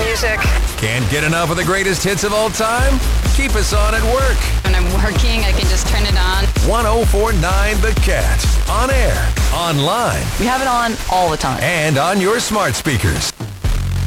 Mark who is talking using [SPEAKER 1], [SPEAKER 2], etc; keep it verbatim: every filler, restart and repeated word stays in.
[SPEAKER 1] music.
[SPEAKER 2] Can't get enough of the greatest hits of all time? Keep us on at work.
[SPEAKER 1] When I'm working, I can just turn it on.
[SPEAKER 2] one oh four point nine The Cat. On air, online,
[SPEAKER 3] We have it on all the time.
[SPEAKER 2] and on your smart speakers.